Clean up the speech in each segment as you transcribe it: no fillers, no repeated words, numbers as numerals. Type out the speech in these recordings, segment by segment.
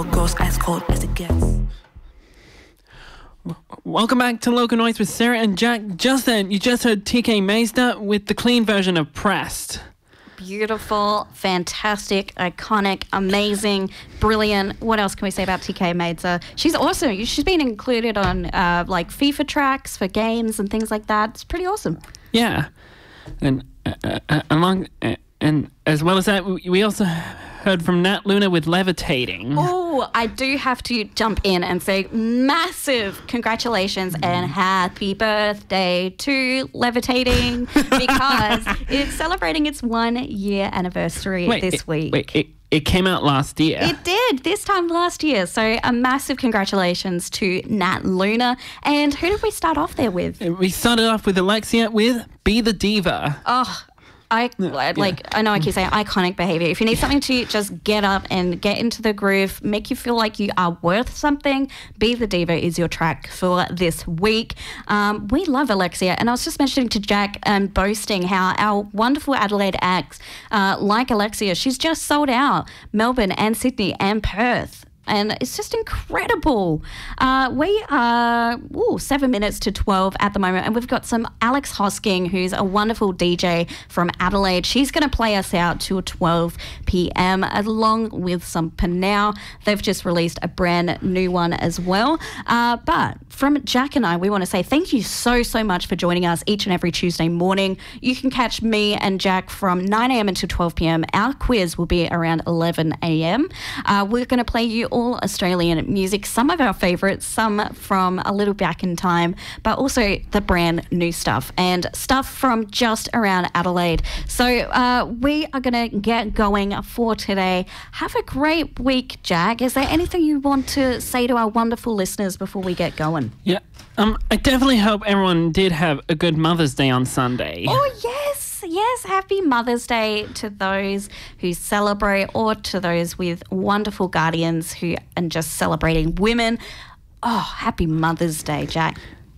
Girls as cold as it gets. Welcome back to Local Noise with Sarah and Jack. Just then, you just heard TK Mazda with the clean version of Pressed. Beautiful, fantastic, iconic, amazing, brilliant. What else can we say about TK Mazda? She's awesome. She's been included on like FIFA tracks for games and things like that. It's pretty awesome. Yeah, and and as well as that, we also heard from Nat Luna with Levitating. Oh, I do have to jump in and say massive congratulations and happy birthday to Levitating because it's celebrating its 1 year anniversary this week. It came out last year. It did, this time last year. So a massive congratulations to Nat Luna. And who did we start off there with? We started off with Alexia with Be the Diva. Oh, I know I keep saying iconic behaviour. If you need something to just get up and get into the groove, make you feel like you are worth something, Be the Diva is your track for this week. We love Alexia, and I was just mentioning to Jack and boasting how our wonderful Adelaide acts, like Alexia, she's just sold out Melbourne and Sydney and Perth. And it's just incredible. We are 7 minutes to 12 at the moment, and we've got some Alex Hosking, who's a wonderful DJ from Adelaide. She's going to play us out till 12 p.m. along with some Panau. They've just released a brand new one as well. But from Jack and I, we want to say thank you so much for joining us each and every Tuesday morning. You can catch me and Jack from 9 a.m. until 12 p.m. Our quiz will be around 11 a.m. We're going to play you all Australian music, some of our favourites, some from a little back in time, but also the brand new stuff and stuff from just around Adelaide. So we are going to get going for today. Have a great week, Jack. Is there anything you want to say to our wonderful listeners before we get going? Yeah, I definitely hope everyone did have a good Mother's Day on Sunday. Oh, yes. Yes, happy Mother's Day to those who celebrate or to those with wonderful guardians who are just celebrating women. Oh, happy Mother's Day, Jack.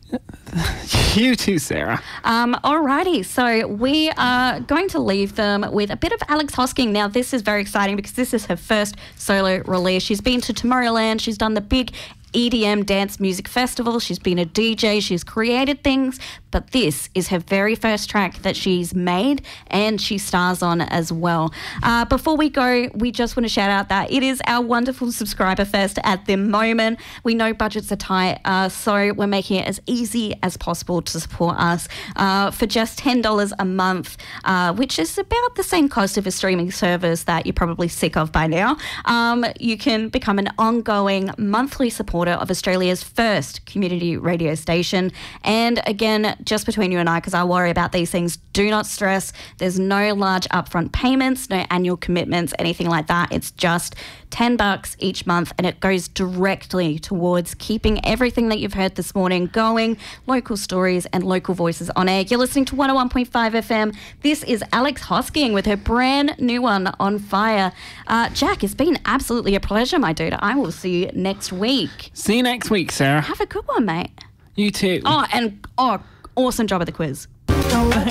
You too, Sarah. Alrighty, so we are going to leave them with a bit of Alex Hosking. Now, this is very exciting because this is her first solo release. She's been to Tomorrowland. She's done the big EDM Dance Music Festival. She's been a DJ. She's created things, but this is her very first track that she's made and she stars on as well. Before we go, we just want to shout out that it is our wonderful subscriber fest at the moment. We know budgets are tight, so we're making it as easy as possible to support us for just $10 a month, which is about the same cost of a streaming service that you're probably sick of by now. You can become an ongoing monthly supporter of Australia's first community radio station. And again, just between you and I, because I worry about these things, do not stress. There's no large upfront payments, no annual commitments, anything like that. It's just $10 each month, and it goes directly towards keeping everything that you've heard this morning going, local stories and local voices on air. You're listening to 101.5 FM. This is Alex Hosking with her brand new one, On Fire. Jack, it's been absolutely a pleasure, my dude. I will see you next week. See you next week, Sarah. Have a good one, mate. You too. Awesome job at the quiz.